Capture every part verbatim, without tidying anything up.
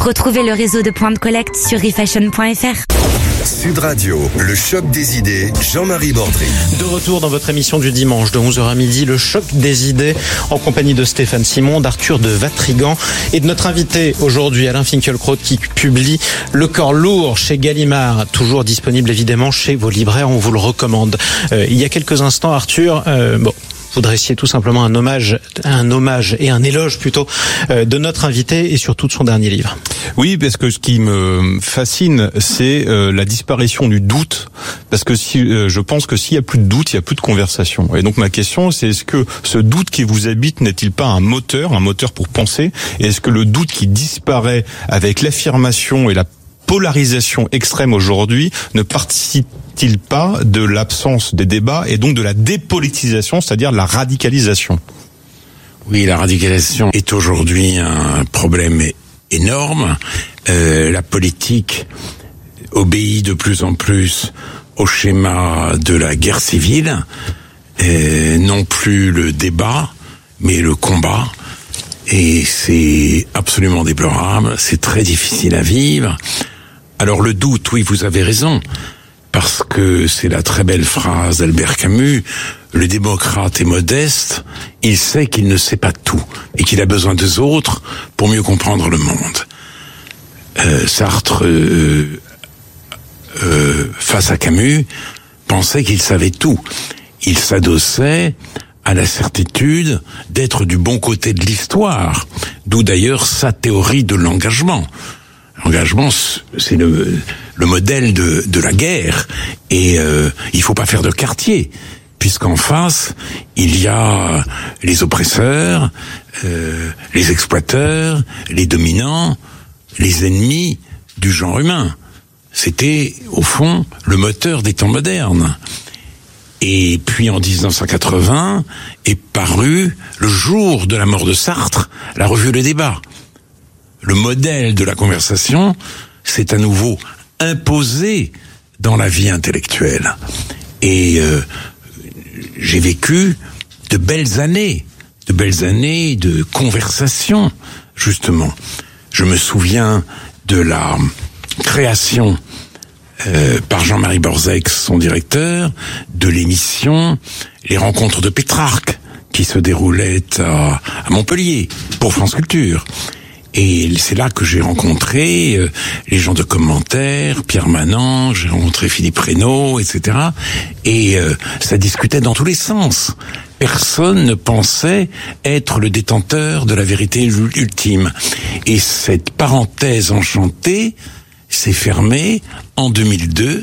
Retrouvez le réseau de points de collecte sur refashion point f r. Sud Radio, le choc des idées, Jean-Marie Bordry. De retour dans votre émission du dimanche de onze heures à midi, le choc des idées, en compagnie de Stéphane Simon, d'Arthur de Vatrigan et de notre invité aujourd'hui, Alain Finkielkraut, qui publie Le corps lourd chez Gallimard, toujours disponible évidemment chez vos libraires, on vous le recommande. Euh, il y a quelques instants, Arthur, euh, bon... vous dressiez tout simplement un hommage, un hommage et un éloge plutôt euh, de notre invité et surtout de son dernier livre. Oui, parce que ce qui me fascine, c'est euh, la disparition du doute. Parce que si euh, je pense que s'il y a plus de doute, il y a plus de conversation. Et donc ma question, c'est est-ce que ce doute qui vous habite n'est-il pas un moteur, un moteur pour penser ? Et est-ce que le doute qui disparaît avec l'affirmation et la polarisation extrême aujourd'hui ne participe-t-il pas de l'absence des débats et donc de la dépolitisation, c'est-à-dire la radicalisation ? Oui, la radicalisation est aujourd'hui un problème énorme. Euh, la politique obéit de plus en plus au schéma de la guerre civile, euh, non plus le débat, mais le combat. Et c'est absolument déplorable, c'est très difficile à vivre. Alors le doute, oui, vous avez raison, parce que c'est la très belle phrase d'Albert Camus, le démocrate est modeste, il sait qu'il ne sait pas tout, et qu'il a besoin des autres pour mieux comprendre le monde. Euh, Sartre, euh, euh, face à Camus, pensait qu'il savait tout. Il s'adossait à la certitude d'être du bon côté de l'histoire, d'où d'ailleurs sa théorie de l'engagement. L'engagement, c'est le, le modèle de, de la guerre, et euh, il faut pas faire de quartier, puisqu'en face, il y a les oppresseurs, euh, les exploiteurs, les dominants, les ennemis du genre humain. C'était, au fond, le moteur des temps modernes. Et puis en dix-neuf cent quatre-vingts est paru, le jour de la mort de Sartre, la revue Le Débat. Le modèle de la conversation s'est à nouveau imposé dans la vie intellectuelle. Et euh, j'ai vécu de belles années, de belles années de conversation, justement. Je me souviens de la création Euh, par Jean-Marie Borzex, son directeur, de l'émission Les Rencontres de Pétrarque, qui se déroulait à, à Montpellier, pour France Culture. Et c'est là que j'ai rencontré euh, les gens de commentaires, Pierre Manant, j'ai rencontré Philippe Reynaud, et cetera. Et euh, ça discutait dans tous les sens. Personne ne pensait être le détenteur de la vérité ultime. Et cette parenthèse enchantée s'est fermée en deux mille deux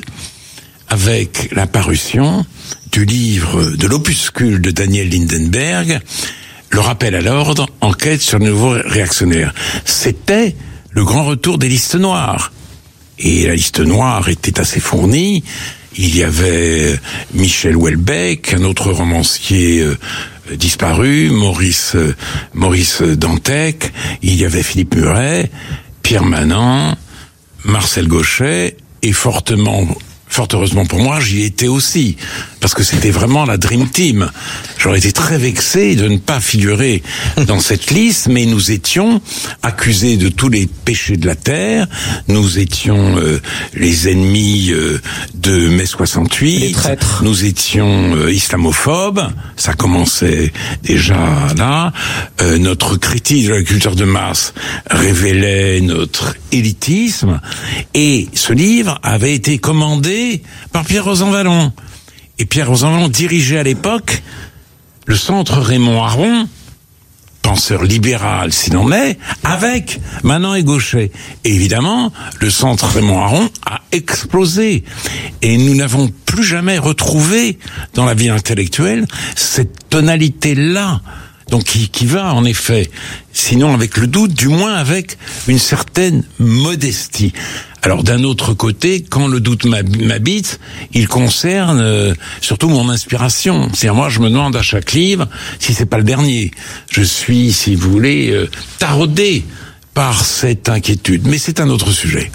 avec la parution du livre, de l'opuscule de Daniel Lindenberg, Le rappel à l'ordre, enquête sur le nouveau réactionnaire. C'était le grand retour des listes noires. Et la liste noire était assez fournie. Il y avait Michel Houellebecq, un autre romancier euh, disparu, Maurice, euh, Maurice Dantec, il y avait Philippe Muret, Pierre Manant, Marcel Gauchet, et fortement, fort heureusement pour moi, j'y étais aussi, parce que c'était vraiment la Dream Team. J'aurais été très vexé de ne pas figurer dans cette liste, mais nous étions accusés de tous les péchés de la terre, nous étions euh, les ennemis euh, de mai soixante-huit, les traîtres. Nous étions euh, islamophobes, ça commençait déjà là, euh, notre critique de la culture de masse révélait notre élitisme, et ce livre avait été commandé par Pierre Rosanvallon. Et Pierre Rosanvallon dirigeait à l'époque le centre Raymond Aron, penseur libéral s'il en est, avec Manant et Gauchet. Et évidemment, le centre Raymond Aron a explosé. Et nous n'avons plus jamais retrouvé dans la vie intellectuelle cette tonalité-là. Donc qui, qui va en effet, sinon avec le doute, du moins avec une certaine modestie. Alors d'un autre côté, quand le doute m'habite, il concerne euh, surtout mon inspiration. C'est-à-dire moi, je me demande à chaque livre si c'est pas le dernier. Je suis, si vous voulez, euh, taraudé par cette inquiétude. Mais c'est un autre sujet.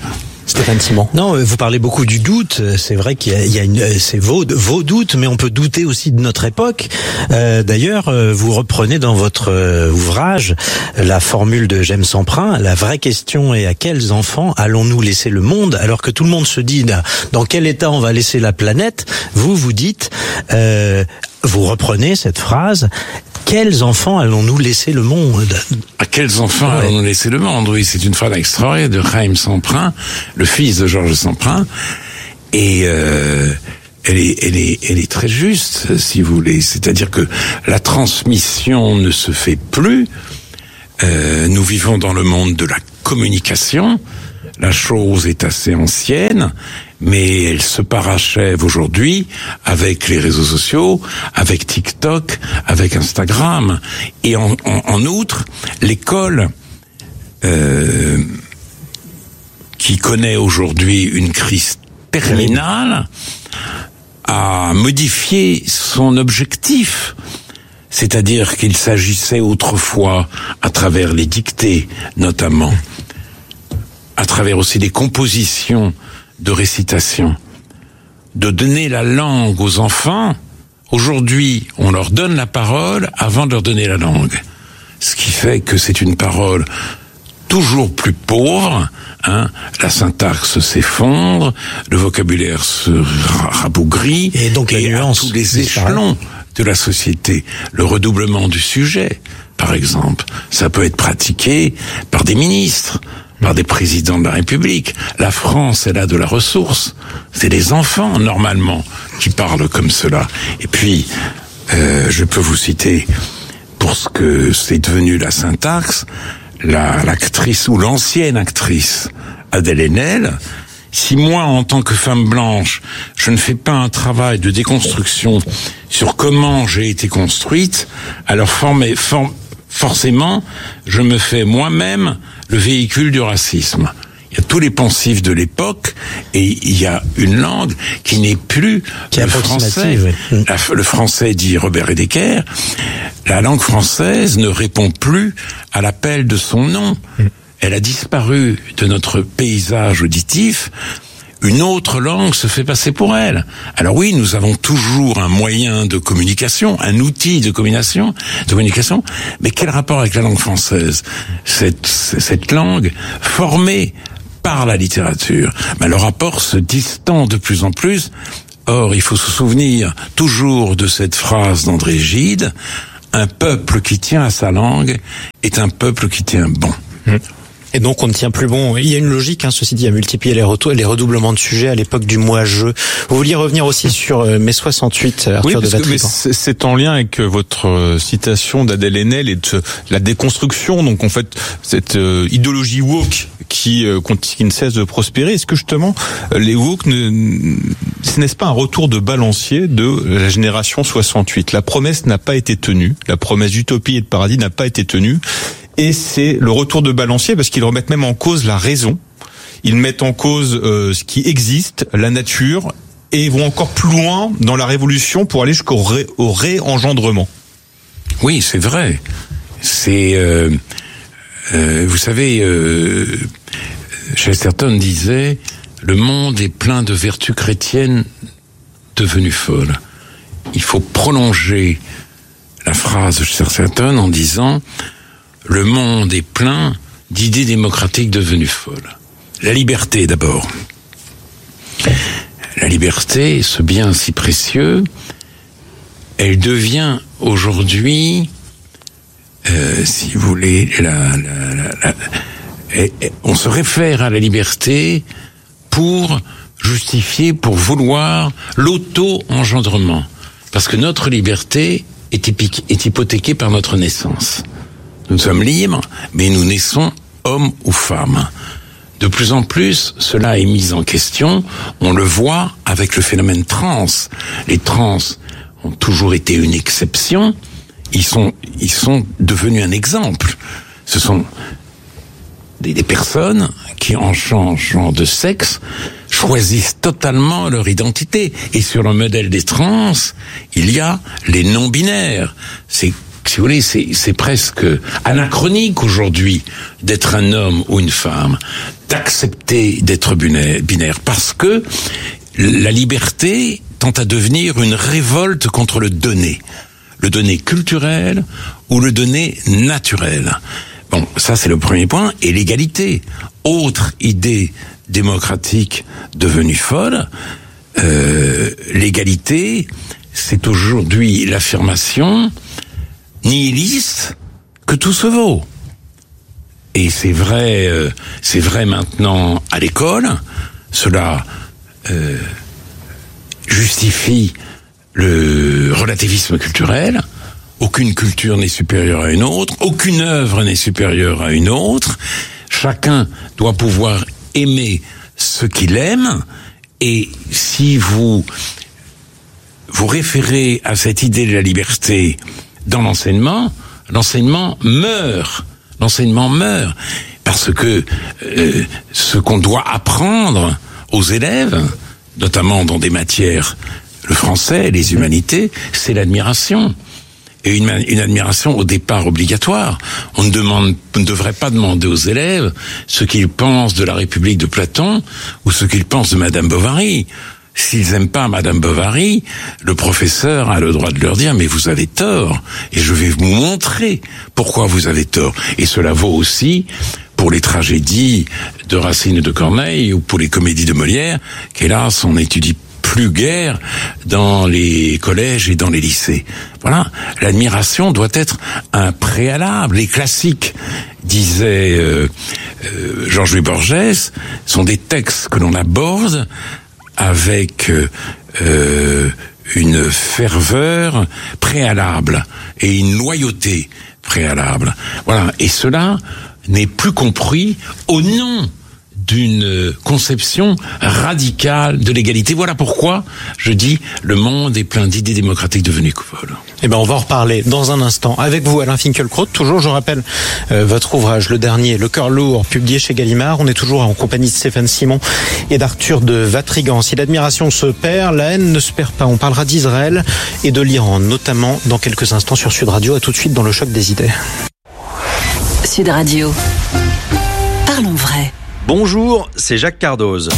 Stéphane Simon. Non, vous parlez beaucoup du doute. C'est vrai qu'il y a, il y a une, c'est vos, vos doutes, mais on peut douter aussi de notre époque. Euh, d'ailleurs, vous reprenez dans votre ouvrage la formule de James Emprin. La vraie question est: à quels enfants allons-nous laisser le monde, alors que tout le monde se dit dans quel état on va laisser la planète. Vous, vous dites, euh, vous reprenez cette phrase: quels enfants allons-nous laisser le monde? À quels enfants ouais. allons-nous laisser le monde? Oui, c'est une phrase extraordinaire de James Emprin, le fils de Georges Emprin, et euh, elle est, elle est, elle est très juste, si vous voulez. C'est-à-dire que la transmission ne se fait plus. Euh, nous vivons dans le monde de la communication. La chose est assez ancienne, mais elle se parachève aujourd'hui avec les réseaux sociaux, avec TikTok, avec Instagram. Et en, en, en outre, l'école, euh, qui connaît aujourd'hui une crise terminale, a modifié son objectif. C'est-à-dire qu'il s'agissait autrefois, à travers les dictées notamment, à travers aussi des compositions de récitation, de donner la langue aux enfants. Aujourd'hui, on leur donne la parole avant de leur donner la langue. Ce qui fait que c'est une parole toujours plus pauvre, hein. La syntaxe s'effondre, le vocabulaire se rabougrit, et donc la et nuance, à tous les échelons de la société. Le redoublement du sujet, par exemple, ça peut être pratiqué par des ministres, par des présidents de la République. La France, elle a de la ressource. C'est les enfants, normalement, qui parlent comme cela. Et puis, euh, je peux vous citer, pour ce que c'est devenu la syntaxe, la, l'actrice ou l'ancienne actrice Adèle Haenel. Si moi, en tant que femme blanche, je ne fais pas un travail de déconstruction sur comment j'ai été construite, alors formé, form, forcément, je me fais moi-même le véhicule du racisme. Il y a tous les pensifs de l'époque, et il y a une langue qui n'est plus qui le français. Oui. La, le français, dit Robert Heidegger, la langue française ne répond plus à l'appel de son nom. Mm. Elle a disparu de notre paysage auditif. Une autre langue se fait passer pour elle. Alors oui, nous avons toujours un moyen de communication, un outil de communication, de communication, mais quel rapport avec la langue française? Cette, cette langue formée par la littérature. Mais le rapport se distend de plus en plus. Or, il faut se souvenir toujours de cette phrase d'André Gide: un peuple qui tient à sa langue est un peuple qui tient bon. Mmh. Et donc on ne tient plus bon. Il y a une logique, hein, ceci dit, à multiplier les, retours, les redoublements de sujets à l'époque du moi-je. Vous vouliez revenir aussi sur euh, mai soixante-huit, Arthur oui, de Vatrigan. Oui, c'est en lien avec votre citation d'Adèle Haenel et de la déconstruction. Donc en fait, cette euh, idéologie woke qui, euh, qui ne cesse de prospérer. Est-ce que justement les woke, ne, ce n'est pas un retour de balancier de la génération soixante-huit? La promesse n'a pas été tenue. La promesse d'utopie et de paradis n'a pas été tenue. Et c'est le retour de balancier parce qu'ils remettent même en cause la raison. Ils mettent en cause euh, ce qui existe, la nature, et ils vont encore plus loin dans la révolution pour aller jusqu'au ré, au réengendrement. Oui, c'est vrai. C'est, euh, euh, vous savez, euh, Chesterton disait, le monde est plein de vertus chrétiennes devenues folles. Il faut prolonger la phrase de Chesterton en disant, le monde est plein d'idées démocratiques devenues folles. La liberté, d'abord. La liberté, ce bien si précieux, elle devient aujourd'hui, euh, si vous voulez, la, la, la, la, et, et, on se réfère à la liberté pour justifier, pour vouloir l'auto-engendrement. Parce que notre liberté est, épique, est hypothéquée par notre naissance. Nous sommes libres, mais nous naissons hommes ou femmes. De plus en plus, cela est mis en question. On le voit avec le phénomène trans. Les trans ont toujours été une exception. Ils sont, ils sont devenus un exemple. Ce sont des, des personnes qui, en changeant de sexe, choisissent totalement leur identité. Et sur le modèle des trans, il y a les non-binaires. C'est si vous voulez, c'est, c'est presque anachronique aujourd'hui d'être un homme ou une femme, d'accepter d'être binaire, parce que la liberté tend à devenir une révolte contre le donné. Le donné culturel ou le donné naturel. Bon, ça c'est le premier point. Et l'égalité, autre idée démocratique devenue folle, euh, l'égalité, c'est aujourd'hui l'affirmation nihiliste que tout se vaut. Et c'est vrai, euh, c'est vrai maintenant à l'école. Cela euh, justifie le relativisme culturel. Aucune culture n'est supérieure à une autre, aucune œuvre n'est supérieure à une autre. Chacun doit pouvoir aimer ce qu'il aime, et si vous vous référez à cette idée de la liberté dans l'enseignement, l'enseignement meurt. L'enseignement meurt parce que euh, ce qu'on doit apprendre aux élèves, notamment dans des matières, le français, les humanités, c'est l'admiration. Et une, une admiration au départ obligatoire. On ne demande, on ne devrait pas demander aux élèves ce qu'ils pensent de la République de Platon ou ce qu'ils pensent de Madame Bovary. S'ils aiment pas Madame Bovary, le professeur a le droit de leur dire « mais vous avez tort, et je vais vous montrer pourquoi vous avez tort ». Et cela vaut aussi pour les tragédies de Racine et de Corneille ou pour les comédies de Molière, qu'hélas on n'étudie plus guère dans les collèges et dans les lycées. Voilà, l'admiration doit être un préalable. Les classiques, disait euh, euh, Georges-Louis Borges, sont des textes que l'on aborde avec euh, une ferveur préalable et une loyauté préalable. Voilà, et cela n'est plus compris au nom d'une conception radicale de l'égalité. Voilà pourquoi je dis le monde est plein d'idées démocratiques devenues folles. Eh ben, on va en reparler dans un instant avec vous, Alain Finkielkraut. Toujours, je rappelle euh, votre ouvrage, le dernier, Le cœur lourd, publié chez Gallimard. On est toujours en compagnie de Stéphane Simon et d'Arthur de Vatrigan. Si l'admiration se perd, la haine ne se perd pas. On parlera d'Israël et de l'Iran, notamment dans quelques instants sur Sud Radio. À tout de suite dans le choc des idées. Sud Radio. Parlons vrai. Bonjour, c'est Jacques Cardoz.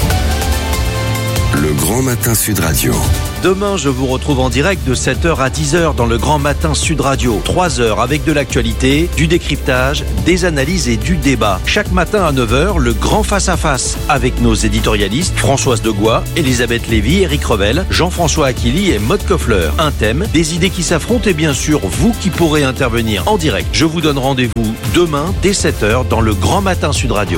Le Grand Matin Sud Radio. Demain, je vous retrouve en direct de sept heures à dix heures dans le Grand Matin Sud Radio. trois heures avec de l'actualité, du décryptage, des analyses et du débat. Chaque matin à neuf heures, le grand face-à-face avec nos éditorialistes Françoise Degois, Elisabeth Lévy, Éric Revel, Jean-François Aquili et Maude Koffler. Un thème, des idées qui s'affrontent et bien sûr, vous qui pourrez intervenir en direct. Je vous donne rendez-vous demain dès sept heures dans le Grand Matin Sud Radio.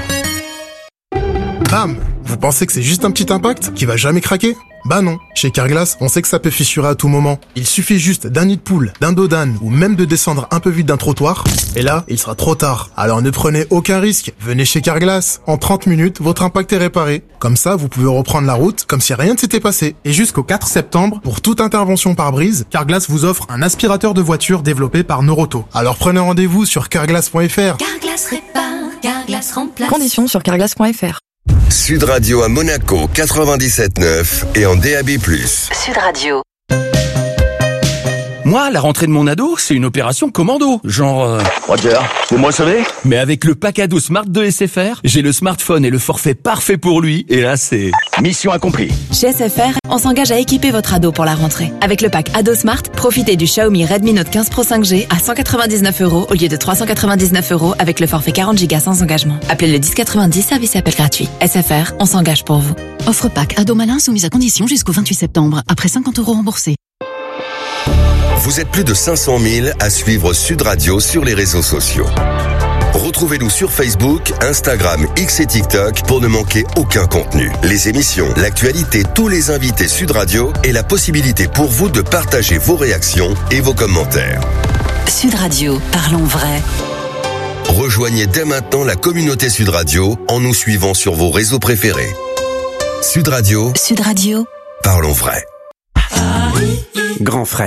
Bam! Vous pensez que c'est juste un petit impact qui va jamais craquer? Bah non. Chez Carglass, on sait que ça peut fissurer à tout moment. Il suffit juste d'un nid de poule, d'un dos d'âne ou même de descendre un peu vite d'un trottoir. Et là, il sera trop tard. Alors ne prenez aucun risque. Venez chez Carglass. En trente minutes, votre impact est réparé. Comme ça, vous pouvez reprendre la route comme si rien ne s'était passé. Et jusqu'au quatre septembre, pour toute intervention par brise, Carglass vous offre un aspirateur de voiture développé par Neuroto. Alors prenez rendez-vous sur carglass point f r. Carglass répare, Carglass remplace. Conditions sur carglass point f r. Sud Radio à Monaco quatre-vingt-dix-sept neuf et en D A B plus. Sud Radio. Moi, la rentrée de mon ado, c'est une opération commando. Genre... Euh... Roger, vous me recevez? Mais avec le pack ado Smart de S F R, j'ai le smartphone et le forfait parfait pour lui. Et là, c'est... Mission accomplie. Chez S F R, on s'engage à équiper votre ado pour la rentrée. Avec le pack ado Smart, profitez du Xiaomi Redmi Note quinze Pro cinq G à cent quatre-vingt-dix-neuf euros au lieu de trois cent quatre-vingt-dix-neuf euros avec le forfait quarante gigas sans engagement. Appelez le dix quatre-vingt-dix, service et appel gratuit. S F R, on s'engage pour vous. Offre pack ado malin soumise à condition jusqu'au vingt-huit septembre, après cinquante euros remboursés. Vous êtes plus de cinq cent mille à suivre Sud Radio sur les réseaux sociaux. Retrouvez-nous sur Facebook, Instagram, X et TikTok pour ne manquer aucun contenu. Les émissions, l'actualité, tous les invités Sud Radio et la possibilité pour vous de partager vos réactions et vos commentaires. Sud Radio, parlons vrai. Rejoignez dès maintenant la communauté Sud Radio en nous suivant sur vos réseaux préférés. Sud Radio. Sud Radio. Parlons vrai. Grand frais.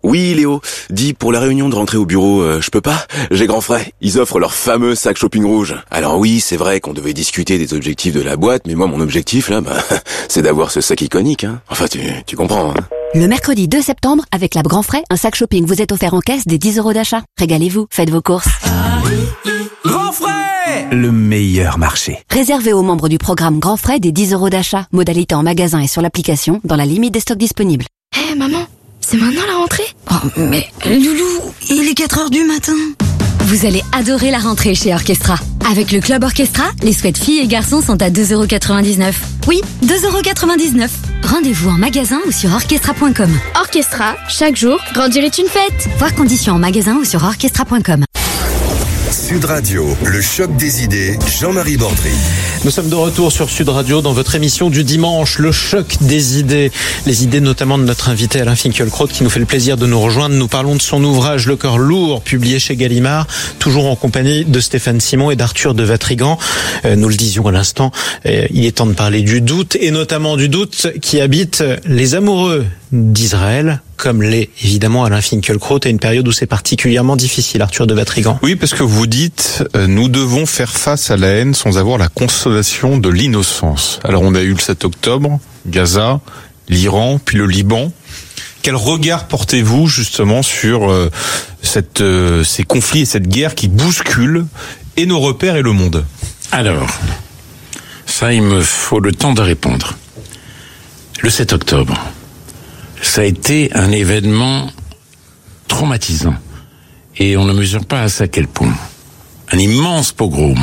Oui, Léo. Dis, pour la réunion de rentrée au bureau, euh, je peux pas? J'ai grand frais. Ils offrent leur fameux sac shopping rouge. Alors oui, c'est vrai qu'on devait discuter des objectifs de la boîte, mais moi, mon objectif, là, bah, c'est d'avoir ce sac iconique, hein. Enfin, tu, tu comprends, hein. Le mercredi deux septembre, avec la Grand Frais, un sac shopping vous est offert en caisse des dix euros d'achat. Régalez-vous, faites vos courses. Grand Frais, le meilleur marché. Réservé aux membres du programme Grand Frais des dix euros d'achat. Modalité en magasin et sur l'application, dans la limite des stocks disponibles. Hé, hey, maman, c'est maintenant la rentrée? Oh, mais Loulou, il est quatre heures du matin. Vous allez adorer la rentrée chez Orchestra. Avec le Club Orchestra, les sweats filles et garçons sont à deux euros quatre-vingt-dix-neuf. Oui, deux euros quatre-vingt-dix-neuf. Rendez-vous en magasin ou sur orchestra point com. Orchestra, chaque jour, grandir est une fête. Voir conditions en magasin ou sur orchestra point com. Sud Radio, le choc des idées, Jean-Marie Bordry. Nous sommes de retour sur Sud Radio dans votre émission du dimanche, le choc des idées. Les idées notamment de notre invité Alain Finkielkraut qui nous fait le plaisir de nous rejoindre. Nous parlons de son ouvrage Le corps lourd, publié chez Gallimard, toujours en compagnie de Stéphane Simon et d'Arthur de Vatrigan. Euh, nous le disions à l'instant, euh, il est temps de parler du doute et notamment du doute qui habite les amoureux d'Israël, comme l'est évidemment Alain Finkielkraut, à une période où c'est particulièrement difficile, Arthur de Vatrigan. Oui, parce que vous dites, euh, nous devons faire face à la haine sans avoir la consolation de l'innocence. Alors on a eu le sept octobre, Gaza, l'Iran, puis le Liban. Quel regard portez-vous justement sur euh, cette, euh, ces conflits et cette guerre qui bousculent et nos repères et le monde? Alors, ça il me faut le temps de répondre. Le sept octobre, ça a été un événement traumatisant. Et on ne mesure pas à ça quel point. Un immense pogrom.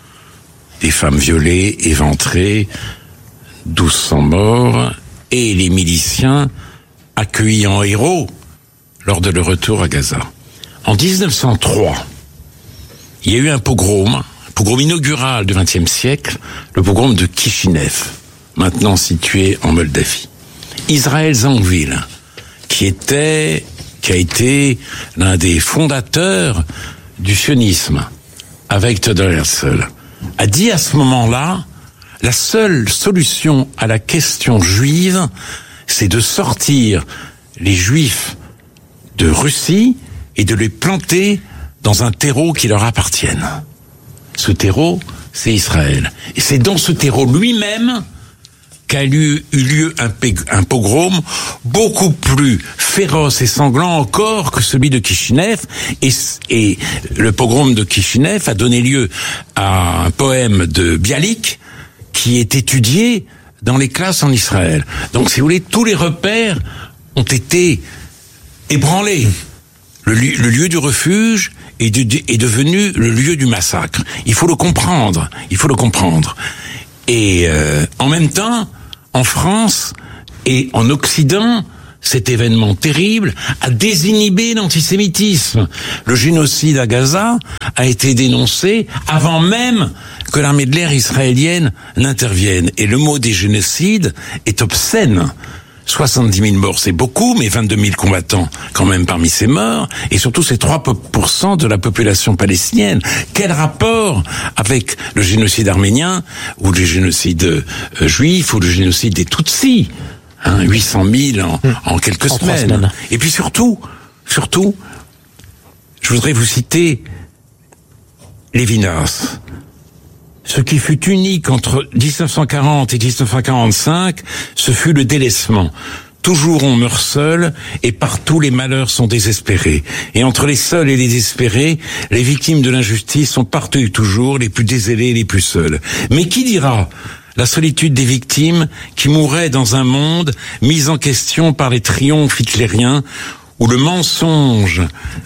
Des femmes violées, éventrées, douze cents morts, et les miliciens accueillis en héros lors de leur retour à Gaza. En dix-neuf cent trois, il y a eu un pogrom, un pogrom inaugural du vingtième siècle, le pogrom de Kishinev, maintenant situé en Moldavie. Israël Zangwill, qui était, qui a été l'un des fondateurs du sionisme, avec Theodor Herzl, a dit à ce moment-là, la seule solution à la question juive, c'est de sortir les juifs de Russie et de les planter dans un terreau qui leur appartienne. Ce terreau, c'est Israël. Et c'est dans ce terreau lui-même qu'a eu, eu lieu un, un pogrom beaucoup plus féroce et sanglant encore que celui de Kishinev. Et, et le pogrom de Kishinev a donné lieu à un poème de Bialik qui est étudié dans les classes en Israël. Donc, si vous voulez, tous les repères ont été ébranlés. Le, le lieu du refuge est, de, est devenu le lieu du massacre. Il faut le comprendre. Il faut le comprendre. Et euh, en même temps, en France et en Occident, cet événement terrible a désinhibé l'antisémitisme. Le génocide à Gaza a été dénoncé avant même que l'armée de l'air israélienne n'intervienne. Et le mot des génocides est obscène. soixante-dix mille morts, c'est beaucoup, mais vingt-deux mille combattants quand même parmi ces morts, et surtout c'est trois pour cent de la population palestinienne. Quel rapport avec le génocide arménien, ou le génocide euh, juif, ou le génocide des Tutsis, hein, huit cent mille en, mmh. en quelques en semaines. semaines. Et puis surtout, surtout, je voudrais vous citer Lévinas. Ce qui fut unique entre dix-neuf cent quarante et dix-neuf cent quarante-cinq, ce fut le délaissement. Toujours on meurt seul, et partout les malheurs sont désespérés. Et entre les seuls et les désespérés, les victimes de l'injustice sont partout et toujours les plus désolés et les plus seuls. Mais qui dira la solitude des victimes qui mouraient dans un monde mis en question par les triomphes hitlériens, où le mensonge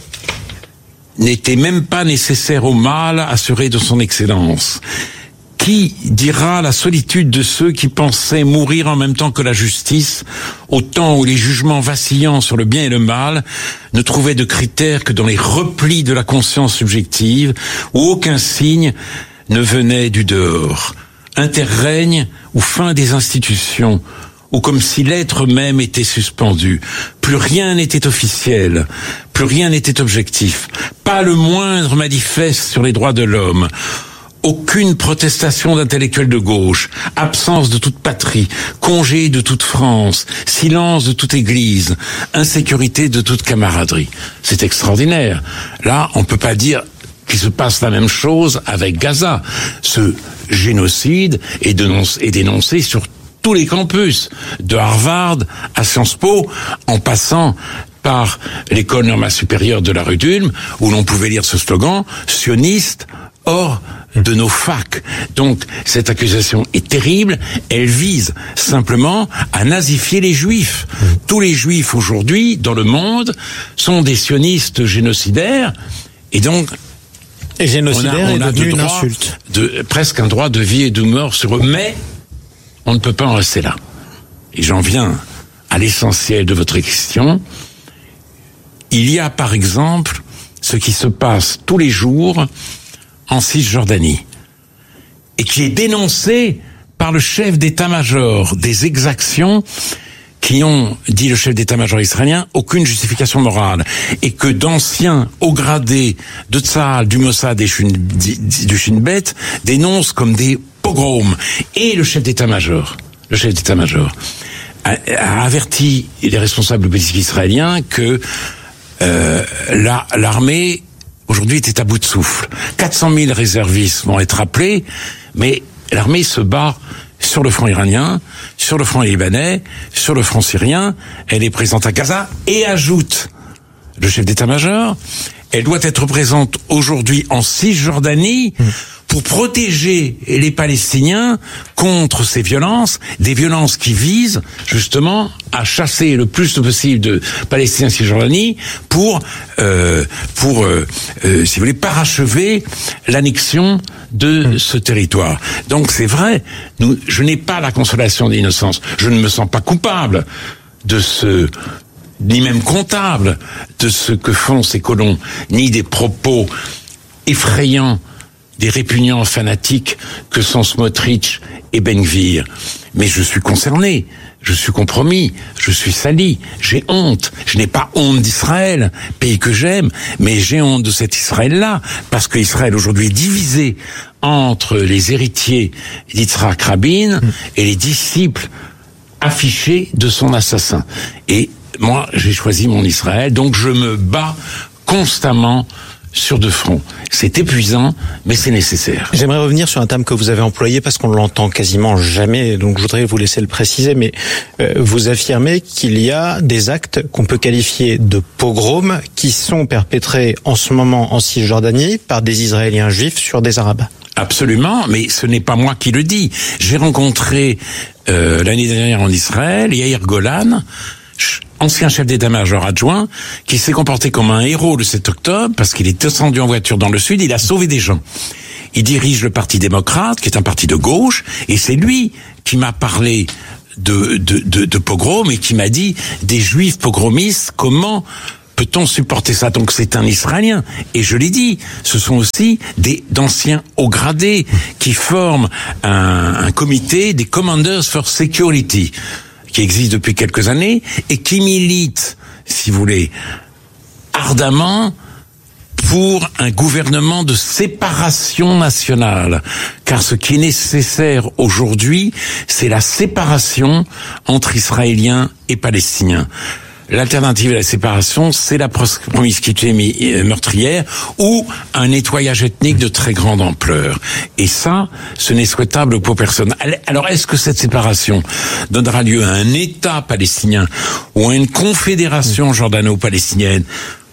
n'était même pas nécessaire au mal assuré de son excellence. Qui dira la solitude de ceux qui pensaient mourir en même temps que la justice, au temps où les jugements vacillants sur le bien et le mal ne trouvaient de critères que dans les replis de la conscience subjective, où aucun signe ne venait du dehors. Interrègne ou fin des institutions, ou comme si l'être même était suspendu. Plus rien n'était officiel, plus rien n'était objectif, pas le moindre manifeste sur les droits de l'homme. aucune protestation d'intellectuels de gauche, absence de toute patrie, congé de toute France, silence de toute église, insécurité de toute camaraderie. C'est extraordinaire. Là, on peut pas dire qu'il se passe la même chose avec Gaza. Ce génocide est dénoncé, est dénoncé sur tous les campus, de Harvard à Sciences Po, en passant par l'école normale supérieure de la rue d'Ulm, où l'on pouvait lire ce slogan « sioniste hors de nos facs ». Donc, cette accusation est terrible, elle vise simplement à nazifier les juifs. Tous les juifs aujourd'hui, dans le monde, sont des sionistes génocidaires, et donc... Et génocidaire on a, on est devenu une droit insulte. De, presque un droit de vie et de mort sur eux, mais on ne peut pas en rester là. Et j'en viens à l'essentiel de votre question. Il y a par exemple ce qui se passe tous les jours en Cisjordanie et qui est dénoncé par le chef d'état-major des exactions qui ont, dit le chef d'état-major israélien, aucune justification morale, et que d'anciens hauts gradés de Tzahal, du Mossad et du Shin Bet dénoncent comme des pogroms. Et le chef d'état-major, le chef d'état-major a, a averti les responsables politiques israéliens que euh, la, l'armée aujourd'hui était à bout de souffle. quatre cent mille réservistes vont être appelés, mais l'armée se bat sur le front iranien, sur le front libanais, sur le front syrien. Elle est présente à Gaza et ajoute le chef d'état-major, elle doit être présente aujourd'hui en Cisjordanie pour protéger les Palestiniens contre ces violences, des violences qui visent justement à chasser le plus possible de Palestiniens en Cisjordanie pour, euh, pour, euh, euh, si vous voulez, parachever l'annexion de ce territoire. Donc c'est vrai, nous, je n'ai pas la consolation de l'innocence. Je ne me sens pas coupable de ce, ni même comptable de ce que font ces colons, ni des propos effrayants des répugnants fanatiques que sont Smotrich et Ben-Gvir. Mais je suis concerné, je suis compromis, je suis sali, j'ai honte. Je n'ai pas honte d'Israël, pays que j'aime, mais j'ai honte de cet Israël-là, parce qu'Israël aujourd'hui est divisé entre les héritiers d'Yitzhak Rabin et les disciples affichés de son assassin. Et moi, j'ai choisi mon Israël, donc je me bats constamment sur deux fronts. C'est épuisant, mais c'est nécessaire. J'aimerais revenir sur un terme que vous avez employé parce qu'on l'entend quasiment jamais, donc je voudrais vous laisser le préciser, mais euh, vous affirmez qu'il y a des actes qu'on peut qualifier de pogroms qui sont perpétrés en ce moment en Cisjordanie par des Israéliens juifs sur des Arabes. Absolument, mais ce n'est pas moi qui le dis. J'ai rencontré euh, l'année dernière en Israël Yair Golan, ancien chef d'état-major adjoint, qui s'est comporté comme un héros le sept octobre, parce qu'il est descendu en voiture dans le sud, il a sauvé des gens. Il dirige le Parti démocrate, qui est un parti de gauche, et c'est lui qui m'a parlé de, de, de, de pogrom, et qui m'a dit, des juifs pogromistes, comment peut-on supporter ça? Donc c'est un Israélien. Et je l'ai dit, ce sont aussi des d'anciens hauts gradés qui forment un, un comité des Commanders for Security, qui existe depuis quelques années et qui milite, si vous voulez, ardemment pour un gouvernement de séparation nationale. Car ce qui est nécessaire aujourd'hui, c'est la séparation entre Israéliens et Palestiniens. L'alternative à la séparation, c'est la promiscuité meurtrière ou un nettoyage ethnique de très grande ampleur. Et ça, ce n'est souhaitable pour personne. Alors, est-ce que cette séparation donnera lieu à un État palestinien ou à une confédération jordano-palestinienne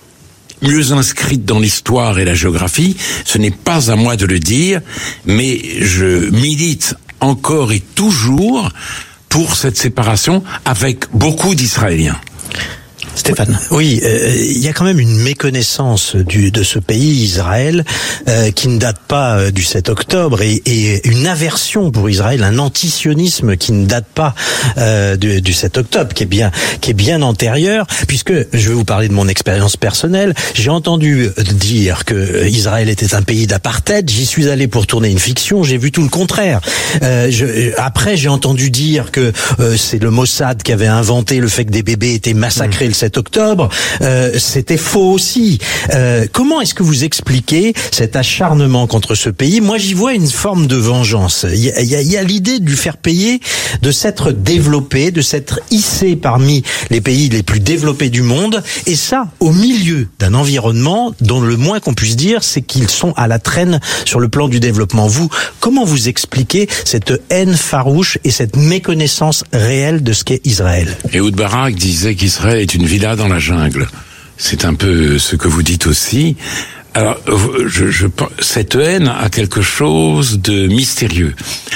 mieux inscrite dans l'histoire et la géographie? Ce n'est pas à moi de le dire, mais je milite encore et toujours pour cette séparation avec beaucoup d'Israéliens. Stéphane. Oui, euh, il y a quand même une méconnaissance du, de ce pays, Israël, euh, qui ne date pas euh, du sept octobre, et, et une aversion pour Israël, un antisionisme qui ne date pas euh, du, du sept octobre, qui est bien, qui est bien antérieur, puisque je vais vous parler de mon expérience personnelle. J'ai entendu dire que Israël était un pays d'apartheid. J'y suis allé pour tourner une fiction. J'ai vu tout le contraire. Euh, je, après, j'ai entendu dire que euh, c'est le Mossad qui avait inventé le fait que des bébés étaient massacrés le sept sept octobre, euh, c'était faux aussi. Euh, comment est-ce que vous expliquez cet acharnement contre ce pays? Moi, j'y vois une forme de vengeance. Il y a, il y a, il y a l'idée de lui faire payer, de s'être développé, de s'être hissé parmi les pays les plus développés du monde, et ça, au milieu d'un environnement dont le moins qu'on puisse dire, c'est qu'ils sont à la traîne sur le plan du développement. Vous, comment vous expliquez cette haine farouche et cette méconnaissance réelle de ce qu'est Israël? Ehud Barak disait qu'Israël est une villa dans la jungle. C'est un peu ce que vous dites aussi. Alors, je, je, cette haine a quelque chose de mystérieux.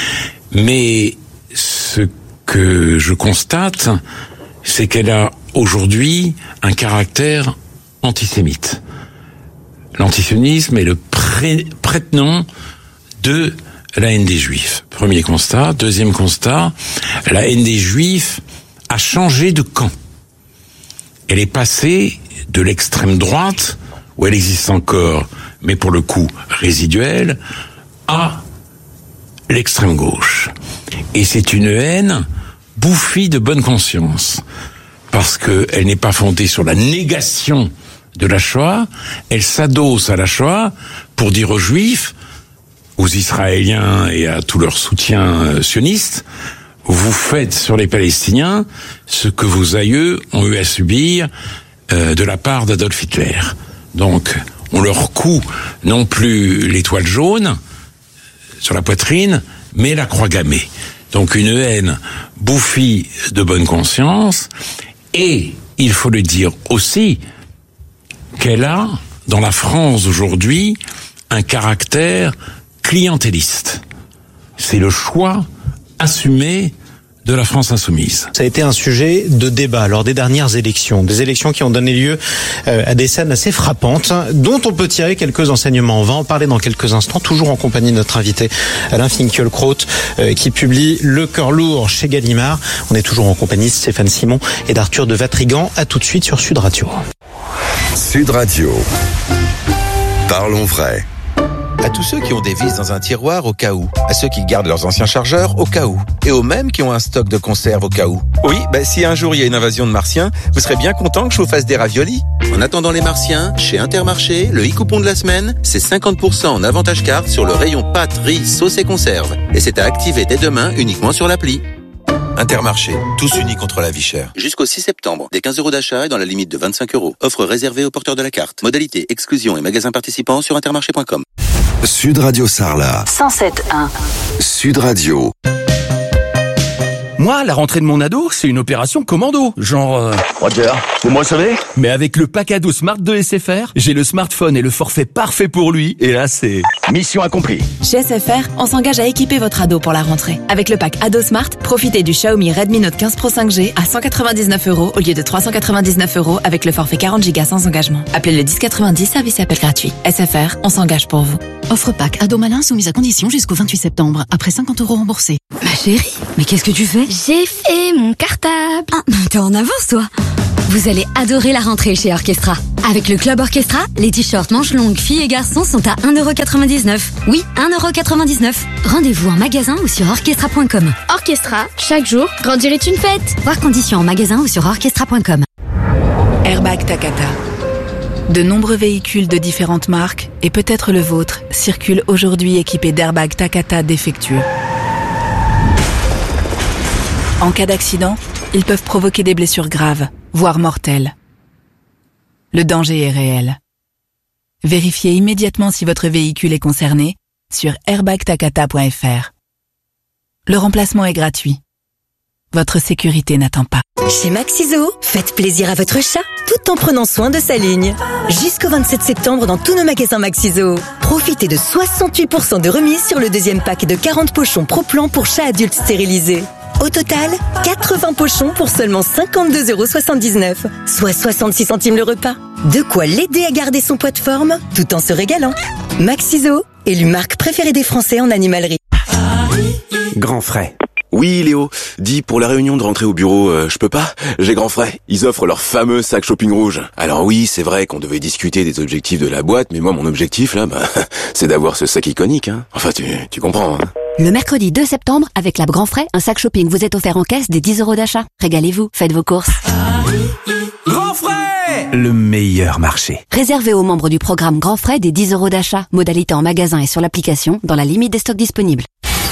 Mais ce que je constate, c'est qu'elle a aujourd'hui un caractère antisémite. L'antisionisme est le pré- prête-nom de la haine des Juifs. Premier constat. Deuxième constat, la haine des Juifs a changé de camp. Elle est passée de l'extrême droite, où elle existe encore, mais pour le coup résiduelle, à l'extrême gauche. Et c'est une haine bouffie de bonne conscience, parce qu'elle n'est pas fondée sur la négation de la Shoah, elle s'adosse à la Shoah pour dire aux Juifs, aux Israéliens et à tout leur soutien sioniste, vous faites sur les Palestiniens ce que vos aïeux ont eu à subir euh, de la part d'Adolf Hitler. Donc, on leur coud non plus l'étoile jaune sur la poitrine, mais la croix gammée. Donc une haine bouffie de bonne conscience, et il faut le dire aussi, qu'elle a, dans la France d'aujourd'hui, un caractère clientéliste. C'est le choix assumé de la France insoumise. Ça a été un sujet de débat lors des dernières élections, des élections qui ont donné lieu à des scènes assez frappantes, dont on peut tirer quelques enseignements. On va en parler dans quelques instants, toujours en compagnie de notre invité Alain Finkielkraut, qui publie Le Cœur Lourd chez Gallimard. On est toujours en compagnie de Stéphane Simon et d'Arthur de Vatrigan. À tout de suite sur Sud Radio. Sud Radio. Parlons vrai. À tous ceux qui ont des vis dans un tiroir au cas où, à ceux qui gardent leurs anciens chargeurs au cas où, et aux mêmes qui ont un stock de conserve au cas où. Oui, bah, si un jour il y a une invasion de martiens, vous serez bien content que je vous fasse des raviolis. En attendant les martiens, chez Intermarché, le e-coupon de la semaine, c'est cinquante pour cent en avantage carte sur le rayon pâtes, riz, sauce et conserve. Et c'est à activer dès demain uniquement sur l'appli. Intermarché, tous unis contre la vie chère. Jusqu'au six septembre, des quinze euros d'achat et dans la limite de vingt-cinq euros. Offre réservée aux porteurs de la carte. Modalité, exclusion et magasins participants sur intermarché point com. Sud Radio Sarlat. cent sept un. Sud Radio. Moi, la rentrée de mon ado, c'est une opération commando. Genre... Euh... Roger, c'est moi savez. Mais avec le pack ado Smart de S F R, j'ai le smartphone et le forfait parfait pour lui. Et là, c'est... Mission accomplie. Chez S F R, on s'engage à équiper votre ado pour la rentrée. Avec le pack ado Smart, profitez du Xiaomi Redmi Note quinze Pro cinq G à cent quatre-vingt-dix-neuf euros au lieu de trois cent quatre-vingt-dix-neuf euros avec le forfait quarante gigas sans engagement. Appelez le dix quatre-vingt-dix, service et appel gratuit. S F R, on s'engage pour vous. Offre pack ado malin soumise à condition jusqu'au vingt-huit septembre, après cinquante euros remboursés. Ma chérie, mais qu'est-ce que tu fais? J'ai fait mon cartable. Ah, t'es en avance, toi. Vous allez adorer la rentrée chez Orchestra. Avec le Club Orchestra, les t-shirts manches longues filles et garçons sont à un euro quatre-vingt-dix-neuf. Oui, un euro quatre-vingt-dix-neuf. Rendez-vous en magasin ou sur orchestra point com. Orchestra, chaque jour, grandir est une fête. Voir conditions en magasin ou sur orchestra point com. Airbag Takata. De nombreux véhicules de différentes marques, et peut-être le vôtre, circulent aujourd'hui équipés d'airbags Takata défectueux. En cas d'accident, ils peuvent provoquer des blessures graves, voire mortelles. Le danger est réel. Vérifiez immédiatement si votre véhicule est concerné sur airbag takata point f r. Le remplacement est gratuit. Votre sécurité n'attend pas. Chez Maxiso, faites plaisir à votre chat tout en prenant soin de sa ligne. Jusqu'au vingt-sept septembre dans tous nos magasins Maxiso. Profitez de soixante-huit pour cent de remise sur le deuxième pack de quarante pochons Pro-Plan pour chats adultes stérilisés. Au total, quatre-vingts pochons pour seulement cinquante-deux euros soixante-dix-neuf, soit soixante-six centimes le repas. De quoi l'aider à garder son poids de forme tout en se régalant. Maxiso, élu marque préférée des Français en animalerie. Grand frais. Oui, Léo. Dis, pour la réunion de rentrée au bureau, euh, je peux pas? J'ai grand frais. Ils offrent leur fameux sac shopping rouge. Alors oui, c'est vrai qu'on devait discuter des objectifs de la boîte, mais moi, mon objectif, là, bah, c'est d'avoir ce sac iconique, hein. Enfin, tu, tu comprends, hein. Le mercredi deux septembre, avec la Grand Frais, un sac shopping vous est offert en caisse des dix euros d'achat. Régalez-vous, faites vos courses. Grand Frais, le meilleur marché. Réservé aux membres du programme Grand Frais des dix euros d'achat. Modalité en magasin et sur l'application, dans la limite des stocks disponibles.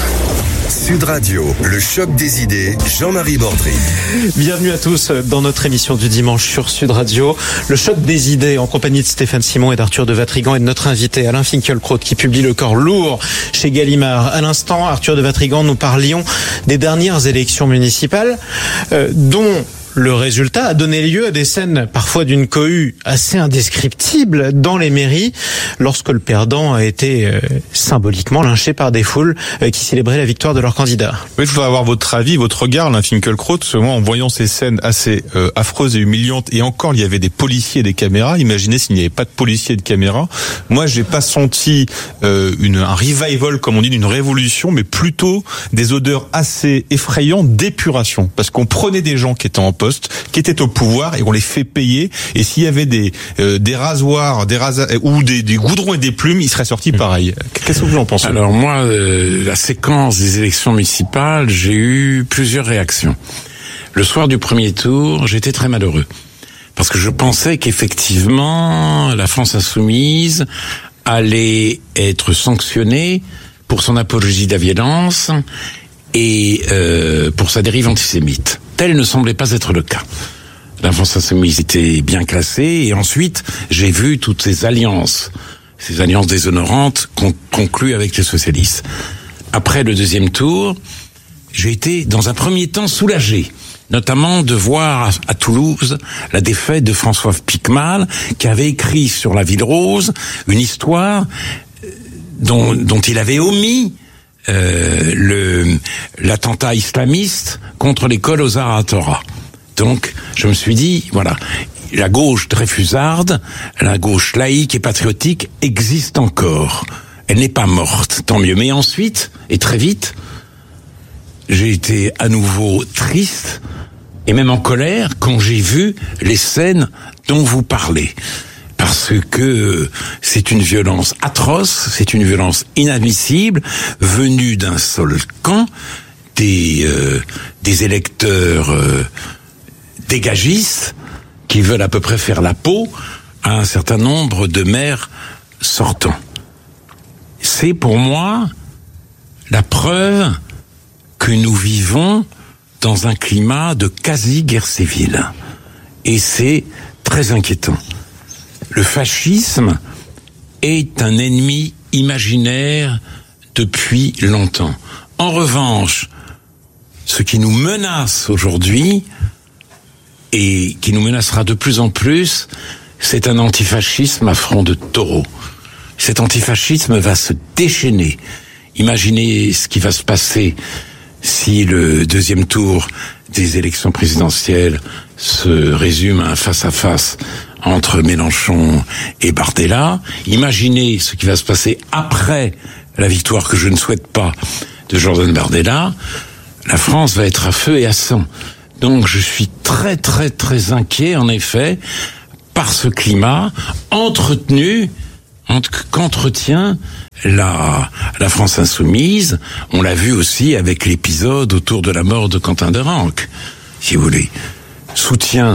Sud Radio, le choc des idées, Jean-Marie Bordry. Bienvenue à tous dans notre émission du dimanche sur Sud Radio. Le choc des idées en compagnie de Stéphane Simon et d'Arthur de Vatrigan et de notre invité Alain Finkielkraut qui publie Le corps lourd chez Gallimard. À l'instant, Arthur de Vatrigan, nous parlions des dernières élections municipales euh, dont le résultat a donné lieu à des scènes parfois d'une cohue assez indescriptible dans les mairies lorsque le perdant a été euh, symboliquement lynché par des foules euh, qui célébraient la victoire de leur candidat. Oui, je voudrais avoir votre avis, votre regard, Alain Finkielkraut, parce que moi, en voyant ces scènes assez euh, affreuses et humiliantes, et encore, il y avait des policiers et des caméras. Imaginez s'il n'y avait pas de policiers et de caméras. Moi, j'ai pas senti euh, une, un revival, comme on dit, d'une révolution, mais plutôt des odeurs assez effrayantes d'épuration, parce qu'on prenait des gens qui étaient en poste, qui étaient au pouvoir et on les fait payer. Et s'il y avait des euh, des rasoirs, des rasa- ou des, des goudrons et des plumes, ils seraient sortis pareil. Qu'est-ce que vous en pensez ? Alors moi, euh, la séquence des élections municipales, j'ai eu plusieurs réactions. Le soir du premier tour, j'étais très malheureux parce que je pensais qu'effectivement la France insoumise allait être sanctionnée pour son apologie de la violence et euh, pour sa dérive antisémite. Tel ne semblait pas être le cas. La France insoumise était bien classée, et ensuite, j'ai vu toutes ces alliances, ces alliances déshonorantes con- conclues avec les socialistes. Après le deuxième tour, j'ai été, dans un premier temps, soulagé, notamment de voir à, à Toulouse la défaite de François Picmal, qui avait écrit sur la Ville Rose une histoire dont, dont il avait omis Euh, le l'attentat islamiste contre l'école aux Aratora. Donc, je me suis dit, voilà, la gauche dreyfusarde, la gauche laïque et patriotique existe encore. Elle n'est pas morte, tant mieux. Mais ensuite, et très vite, j'ai été à nouveau triste et même en colère quand j'ai vu les scènes dont vous parlez. Parce que c'est une violence atroce, c'est une violence inadmissible, venue d'un seul camp, des euh, des électeurs euh, dégagistes qui veulent à peu près faire la peau à un certain nombre de maires sortants. C'est pour moi la preuve que nous vivons dans un climat de quasi-guerre civile. Et c'est très inquiétant. Le fascisme est un ennemi imaginaire depuis longtemps. En revanche, ce qui nous menace aujourd'hui, et qui nous menacera de plus en plus, c'est un antifascisme à front de taureau. Cet antifascisme va se déchaîner. Imaginez ce qui va se passer si le deuxième tour des élections présidentielles se résume à un face-à-face entre Mélenchon et Bardella. Imaginez ce qui va se passer après la victoire, que je ne souhaite pas, de Jordan Bardella. La France va être à feu et à sang. Donc je suis très très très inquiet, en effet, par ce climat entretenu, qu'entretient la, la France insoumise. On l'a vu aussi avec l'épisode autour de la mort de Quentin Derenque, si vous voulez. Soutien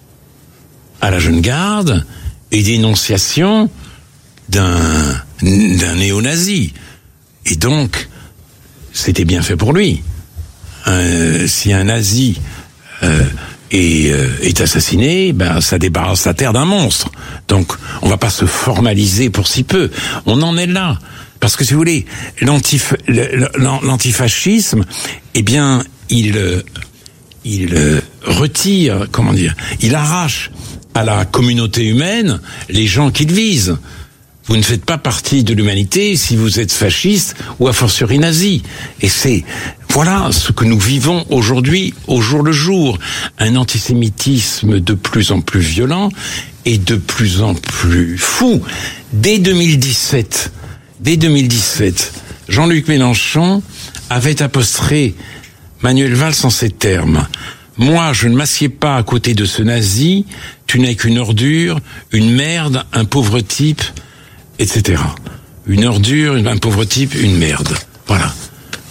à la jeune garde et dénonciation d'un, d'un néo-nazi. Et donc, c'était bien fait pour lui. Euh, si un nazi euh, est, euh, est assassiné, ben ça débarrasse la terre d'un monstre. Donc, on va pas se formaliser pour si peu. On en est là. Parce que si vous voulez, l'antif, l'antifascisme, eh bien, il, il retire, comment dire, il arrache à la communauté humaine les gens qu'il vise. Vous ne faites pas partie de l'humanité si vous êtes fasciste ou a fortiori nazi. Et c'est, voilà ce que nous vivons aujourd'hui, au jour le jour. Un antisémitisme de plus en plus violent et de plus en plus fou. Dès deux mille dix-sept, dès deux mille dix-sept, Jean-Luc Mélenchon avait apostré Manuel Valls en ces termes. Moi, je ne m'assieds pas à côté de ce nazi, tu n'es qu'une ordure, une merde, un pauvre type, et cetera. Une ordure, un pauvre type, une merde. Voilà.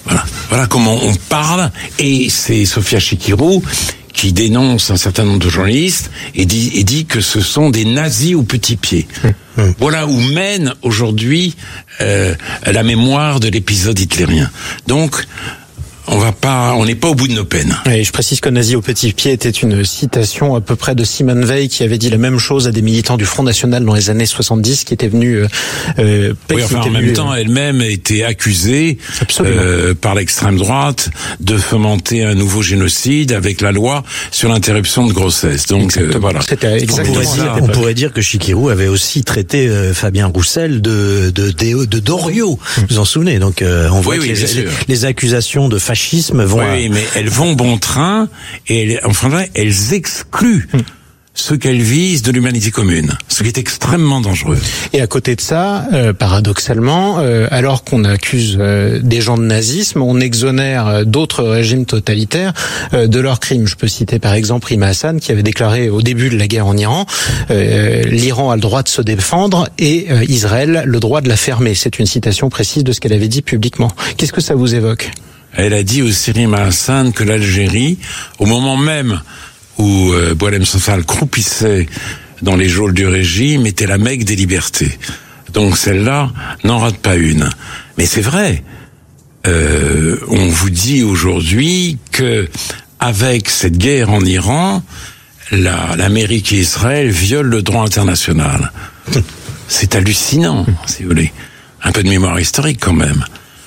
voilà comment on parle. Et c'est Sofia Chikirou qui dénonce un certain nombre de journalistes et dit, et dit que ce sont des nazis au petit pied. Mmh. Voilà où mène aujourd'hui euh, la mémoire de l'épisode hitlérien. Donc, on va pas, on n'est pas au bout de nos peines. Et je précise que nazi au petit pied était une citation à peu près de Simone Veil qui avait dit la même chose à des militants du Front National dans les années soixante-dix qui étaient venus. Euh, oui, enfin, en même venus, temps, elle-même a été accusée euh, par l'extrême droite de fomenter un nouveau génocide avec la loi sur l'interruption de grossesse. Donc euh, voilà. C'était exactement on, pourrait dire, on pourrait dire que Chikirou avait aussi traité euh, Fabien Roussel de de de, de Doriot. Vous vous en souvenez? Donc euh, on voit oui, que oui, les, les, les accusations de fascisme vont. Oui, oui, mais elles vont bon train et elles, enfin, elles excluent hum. ce qu'elles visent de l'humanité commune, ce qui est extrêmement dangereux. Et à côté de ça, euh, paradoxalement, euh, alors qu'on accuse euh, des gens de nazisme, on exonère euh, d'autres régimes totalitaires euh, de leurs crimes. Je peux citer par exemple Rima Hassan qui avait déclaré au début de la guerre en Iran, euh, l'Iran a le droit de se défendre et euh, Israël le droit de la fermer. C'est une citation précise de ce qu'elle avait dit publiquement. Qu'est-ce que ça vous évoque ? Elle a dit aussi, Rima Hassan, que l'Algérie, au moment même où euh, Boualem Sansal croupissait dans les geôles du régime, était la Mecque des libertés. Donc celle-là n'en rate pas une. Mais c'est vrai, euh, on vous dit aujourd'hui que avec cette guerre en Iran, la, l'Amérique et Israël violent le droit international. C'est hallucinant, si vous voulez. Un peu de mémoire historique quand même.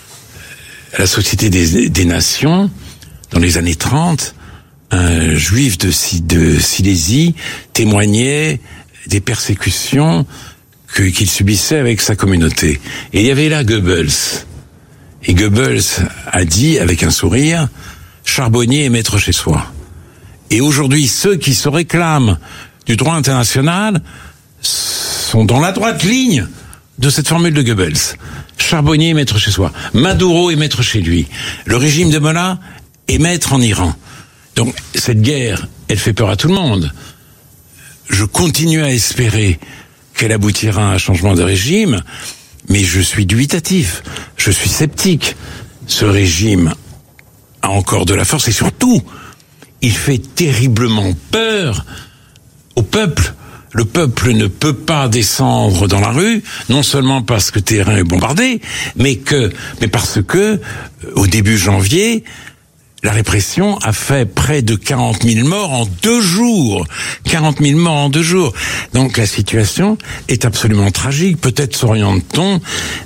La Société des, des Nations, dans les années trente, un juif de, de Silésie témoignait des persécutions que, qu'il subissait avec sa communauté. Et il y avait là Goebbels. Et Goebbels a dit, avec un sourire, « Charbonnier est maître chez soi ». Et aujourd'hui, ceux qui se réclament du droit international sont dans la droite ligne de cette formule de Goebbels. Charbonnier est maître chez soi. Maduro est maître chez lui. Le régime de Mollah est maître en Iran. Donc, cette guerre, elle fait peur à tout le monde. Je continue à espérer qu'elle aboutira à un changement de régime, mais je suis dubitatif. Je suis sceptique. Ce régime a encore de la force et surtout, il fait terriblement peur au peuple. Le peuple ne peut pas descendre dans la rue, non seulement parce que Téhéran est bombardé, mais que, mais parce que, au début janvier, la répression a fait près de quarante mille morts en deux jours. quarante mille morts en deux jours. Donc la situation est absolument tragique. Peut-être s'oriente-t-on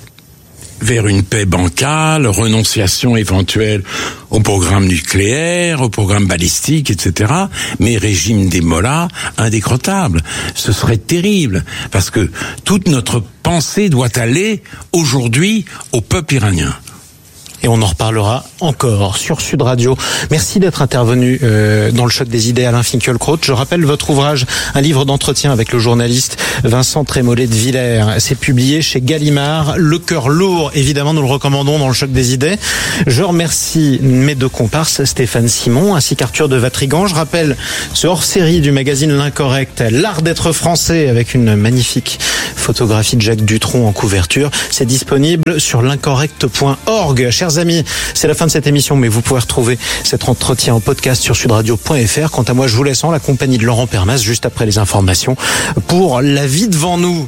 vers une paix bancale, renonciation éventuelle au programme nucléaire, au programme balistique, et cetera. Mais régime des mollahs indécrottable. Ce serait terrible, parce que toute notre pensée doit aller aujourd'hui au peuple iranien. Et on en reparlera encore sur Sud Radio. Merci d'être intervenu euh, dans le choc des idées, Alain Finkielkraut. Je rappelle votre ouvrage, un livre d'entretien avec le journaliste Vincent Trémollet de Villers. C'est publié chez Gallimard. Le cœur lourd, évidemment, nous le recommandons dans le choc des idées. Je remercie mes deux comparses, Stéphane Simon ainsi qu'Arthur de Vatrigan. Je rappelle ce hors-série du magazine L'Incorrect, l'art d'être français, avec une magnifique photographie de Jacques Dutronc en couverture. C'est disponible sur l'incorrect point org. Chers amis, c'est la fin de cette émission, mais vous pouvez retrouver cet entretien en podcast sur sudradio point f r. Quant à moi, je vous laisse en la compagnie de Laurent Permas juste après les informations pour La vie devant nous.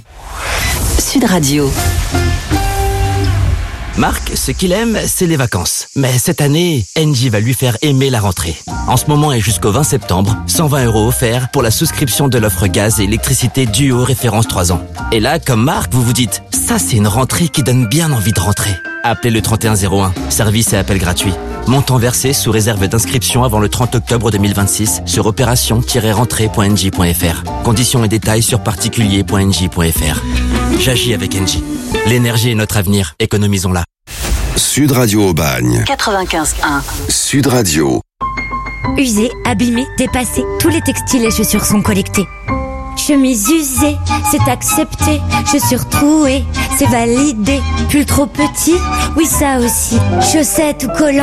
Sud Radio. Marc, ce qu'il aime, c'est les vacances. Mais cette année, Engie va lui faire aimer la rentrée. En ce moment et jusqu'au vingt septembre, cent vingt euros offerts pour la souscription de l'offre gaz et électricité Duo référence trois ans. Et là, comme Marc, vous vous dites, ça c'est une rentrée qui donne bien envie de rentrer. Appelez le trente et un zéro un, service et appel gratuit. Montant versé sous réserve d'inscription avant le trente octobre deux mille vingt-six sur opération tiret rentrée point engie point f r. Conditions et détails sur particulier point engie point f r. J'agis avec Engie. L'énergie est notre avenir, économisons-la. Sud Radio Aubagne. quatre-vingt-quinze un. Sud Radio. Usés, abîmés, dépassés, tous les textiles et chaussures sont collectés. Chemise usée, c'est accepté. Chaussures trouées, c'est validé. Pull trop petit, oui ça aussi. Chaussettes ou collants.